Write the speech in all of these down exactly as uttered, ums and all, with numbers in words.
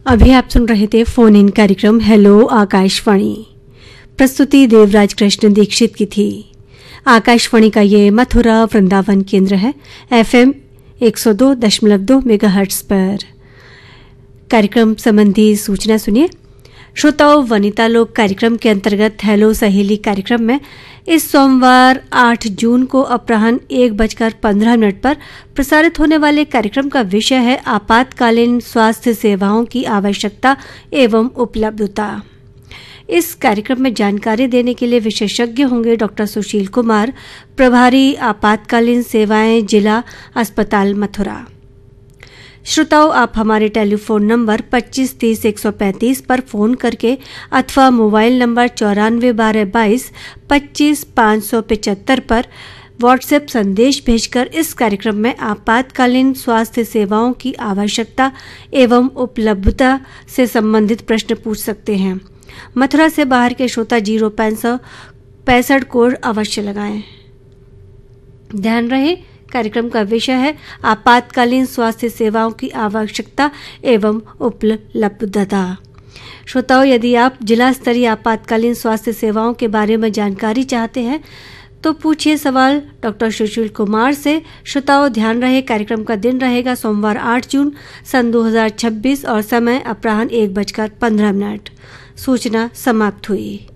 अभी आप सुन रहे थे फोन इन कार्यक्रम हेलो आकाशवाणी। प्रस्तुति देवराज कृष्ण दीक्षित की थी। आकाशवाणी का ये मथुरा वृंदावन केंद्र है, एफएम एक सौ दो दशमलव दो मेगाहर्ट्ज पर। कार्यक्रम संबंधी सूचना सुनिए। श्रोताओं, वनिता लोक कार्यक्रम के अंतर्गत हेलो सहेली कार्यक्रम में इस सोमवार आठ जून को अपराह्न एक बजकर पंद्रह मिनट पर प्रसारित होने वाले कार्यक्रम का विषय है आपातकालीन स्वास्थ्य सेवाओं की आवश्यकता एवं उपलब्धता। इस कार्यक्रम में जानकारी देने के लिए विशेषज्ञ होंगे डॉक्टर सुशील कुमार, प्रभारी आपातकालीन सेवाएं, जिला अस्पताल मथुरा। श्रोताओं, आप हमारे टेलीफोन नंबर पच्चीस तीस एक सौ पैंतीस पर फोन करके अथवा मोबाइल नंबर चौरानवे बारह बाईस पच्चीस पाँच सौ पचहत्तर पर व्हाट्सएप संदेश भेजकर इस कार्यक्रम में आपातकालीन स्वास्थ्य सेवाओं की आवश्यकता एवं उपलब्धता से संबंधित प्रश्न पूछ सकते हैं। मथुरा से बाहर के श्रोता जीरो पाँच सौ पैंसठ कोड अवश्य लगाएं। ध्यान रहे, कार्यक्रम का विषय है आपातकालीन स्वास्थ्य सेवाओं की आवश्यकता एवं उपलब्धता। श्रोताओं, यदि आप जिला स्तरीय आपातकालीन स्वास्थ्य सेवाओं के बारे में जानकारी चाहते हैं तो पूछिए सवाल डॉक्टर सुशील कुमार से। श्रोताओं, ध्यान रहे, कार्यक्रम का दिन रहेगा सोमवार आठ जून सन दो हज़ार छब्बीस और समय अपराह्न एक बजकर पंद्रह मिनट। सूचना समाप्त हुई।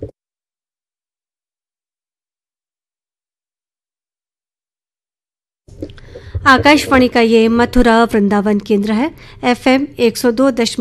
आकाशवाणी का ये मथुरा वृंदावन केंद्र है, एफएम एक सौ दो दशमलव